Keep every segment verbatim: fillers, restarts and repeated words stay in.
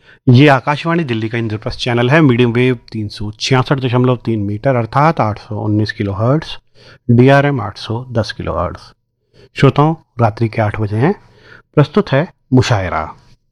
ये आकाशवाणी दिल्ली का इंद्रप्रस्थ चैनल है। मीडियम वेव तीन सौ छियासठ दशमलव तीन मीटर अर्थात आठ सौ उन्नीस kilo hertz, D R M आठ सौ दस किलो हर्ट्स। श्रोताओं, रात्रि के आठ बजे हैं। प्रस्तुत है मुशायरा।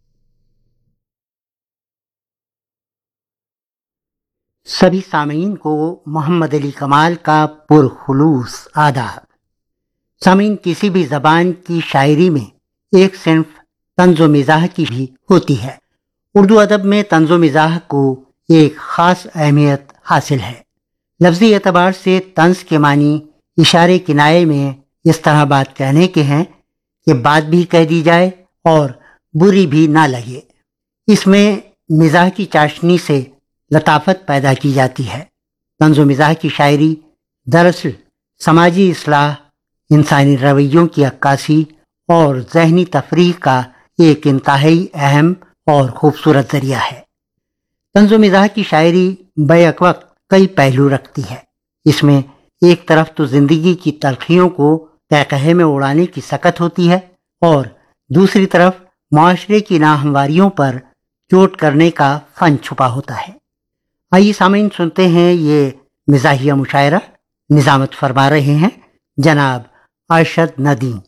सभी सामीन को मोहम्मद अली कमाल का पुरखुलूस आदाब। सामीन, किसी भी ज़बान की शायरी में एक सिंफ तंज़ो मिज़ाह की भी होती है। उर्दू अदब में तंज़ो मिज़ाह को एक ख़ास अहमियत हासिल है। लफ्ज़ी एतबार से तंज़ के मानी इशारे किनाए में इस तरह बात कहने के हैं कि बात भी कह दी जाए और बुरी भी ना लगे। इसमें मिज़ाह की चाशनी से लताफत पैदा की जाती है। तंज़ो मिज़ाह की शायरी दरअसल समाजी इस्लाह, इंसानी रवैयों की अक्कासी और ज़हनी तफरीह का एक इंतहाई अहम और खूबसूरत ज़रिया है। तंज़ो मिज़ाह की शायरी बैक वक्त कई पहलू रखती है। इसमें एक तरफ तो ज़िंदगी की तलखियों को तहकहे में उड़ाने की सकत होती है और दूसरी तरफ माशरे की नाहमवारियों पर चोट करने का फ़न छुपा होता है। आइए सामीन, सुनते हैं ये मिज़ाहिया मुशायरा। निज़ामत फरमा रहे हैं जनाब अरशद नदीम।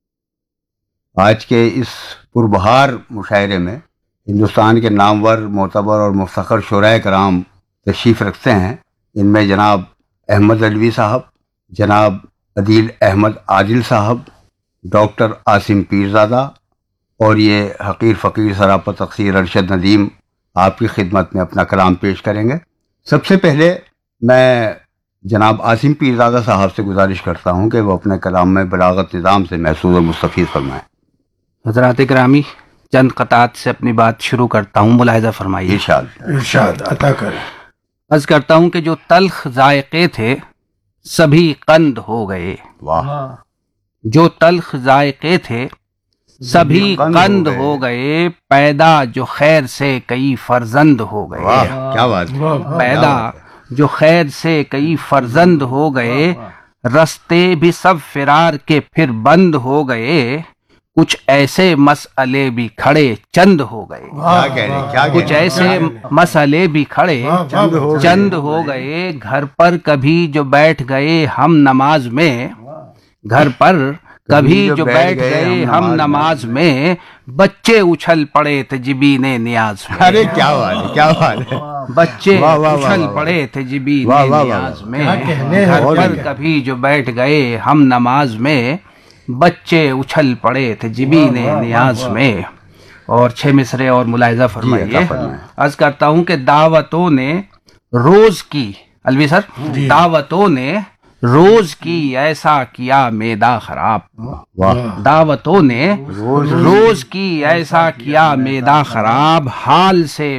आज के इस पुरबहार मुशायरे में हिंदुस्तान के नामवर, मोतबर और मुफ्तखर शुराए कराम तशरीफ़ रखते हैं। इनमें जनाब अहमद अलवी साहब, जनाब अदील अहमद आदिल साहब, डॉक्टर आसिम पीरज़ादा और ये हकीर फ़कीर सरापा तक़सीर अरशद नदीम आपकी खिदमत में अपना कलाम पेश करेंगे। सबसे पहले मैं जनाब आसिम पीरज़ादा साहब से गुजारिश करता हूँ कि वो अपने कलाम में बलागत निज़ाम से महसूस और मुस्तफ़ीज़ फरमाएँ। हज़रात किरामी, चंद क़तात से अपनी बात शुरू करता हूँ, मुलाहिज़ा फरमाइए। इरशाद इरशाद अता करें। अर्ज़ करता हूँ कि जो तल्ख़ ज़ायक़े थे सभी कंद हो गए। वाह। जो तल्ख़ ज़ायक़े थे सभी कंद हो गए, पैदा जो खैर से कई फर्जंद हो गए। वाह, क्या बात है। पैदा जो खैर से कई फर्जंद हो गए, रस्ते भी सब फिरार के फिर बंद हो गए। कुछ ऐसे मसले भी खड़े चंद हो गए। क्या कह रहे, क्या कुछ ऐसे मसले भी खड़े चंद हो गए। घर पर कभी जो बैठ गए हम नमाज में, घर पर कभी जो बैठ गए हम नमाज में, बच्चे उछल पड़े थे जिबीने नियाज में। अरे क्या बात है, क्या बात है। बच्चे उछल पड़े थे जिबीने नियाज में। घर पर कभी जो बैठ गए हम नमाज में, बच्चे उछल पड़े थे जिबीने नियाज में। और छह मिसरे और मुलाहिज़ा फरमाइए। अर्ज़ करता हूँ कि दावतों ने रोज की, अलवी सर, दावतों ने रोज की ऐसा किया मैदा खराब। दावतों ने रोज की ऐसा किया मैदा खराब, हाल से